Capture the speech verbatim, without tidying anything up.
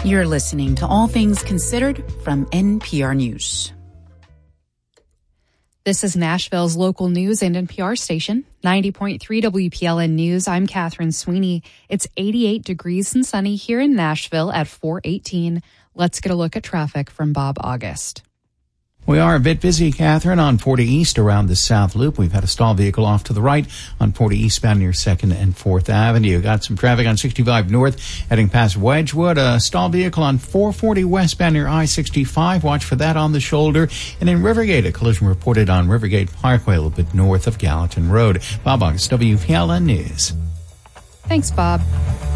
You're listening to All Things Considered from N P R News. This is Nashville's local news and N P R station, ninety point three W P L N News. I'm Catherine Sweeney. It's eighty-eight degrees and sunny here in Nashville at four eighteen. Let's get a look at traffic from Bob August. We are a bit busy, Catherine, on forty East around the South Loop. We've had a stalled vehicle off to the right on forty eastbound near second and fourth Avenue. Got some traffic on sixty-five North heading past Wedgwood. A stalled vehicle on four forty westbound near I sixty-five. Watch for that on the shoulder. And in Rivergate, a collision reported on Rivergate Parkway a little bit north of Gallatin Road. Bob August, W P L N News. Thanks, Bob.